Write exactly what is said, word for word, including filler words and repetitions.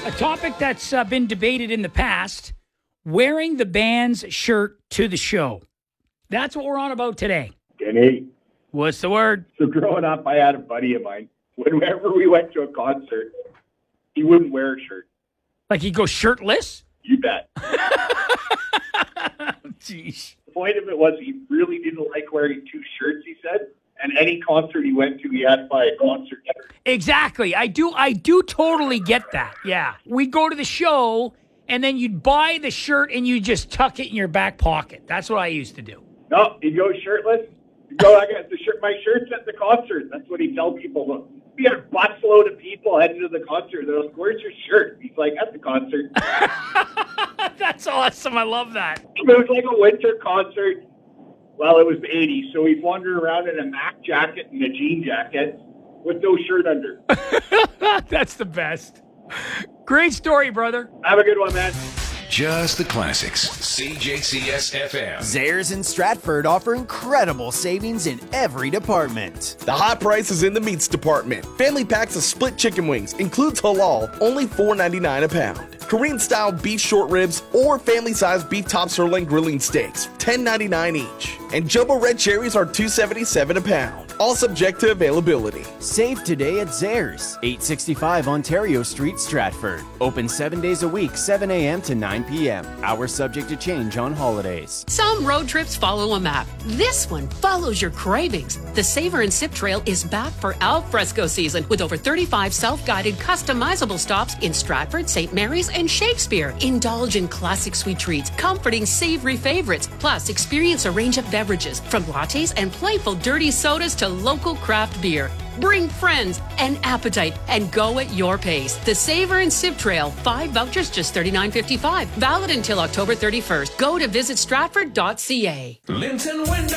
A topic that's uh, been debated in the past, wearing the band's shirt to the show. That's what we're on about today. Kenny. What's the word? So growing up, I had a buddy of mine. Whenever we went to a concert, he wouldn't wear a shirt. Like he'd go shirtless? You bet. Jeez. The point of it was he really didn't like wearing two shirts, he said. And any concert he went to, he had to buy a concert shirt. Exactly. I do I do totally get that. Yeah. We'd go to the show, and then you'd buy the shirt, and you just tuck it in your back pocket. That's what I used to do. No, he'd go shirtless. He'd go, I got the shirt. My shirt's at the concert. That's what he'd tell people. Look, we had a busload of people heading to the concert. They're like, where's your shirt? He's like, at the concert. That's awesome. I love that. It was like a winter concert. Well, it was the eighties, so he'd wander around in a Mac jacket and a jean jacket with no shirt under. That's the best. Great story, brother. Have a good one, man. Just the classics. C J C S F M. Zehrs in Stratford offer incredible savings in every department. The hot price is in the meats department. Family packs of split chicken wings, includes halal, only four ninety-nine a pound. Korean-style beef short ribs or family-sized beef top sirloin grilling steaks, ten ninety-nine each. And jumbo red cherries are two seventy-seven a pound. All subject to availability. Save today at Zehrs, eight sixty-five Ontario Street, Stratford. Open seven days a week, seven a.m. to nine p.m. Hours subject to change on holidays. Some road trips follow a map. This one follows your cravings. The Savor and Sip Trail is back for al fresco season with over thirty-five self-guided customizable stops in Stratford, Saint Mary's, and Shakespeare. Indulge in classic sweet treats, comforting savory favorites, plus experience a range of beverages from lattes and playful dirty sodas to local craft beer. Bring friends and appetite and go at your pace. The Savor and Sip Trail. Five vouchers, just thirty-nine fifty-five. Valid until October thirty-first. Go to visit stratford dot c a. Linton Window.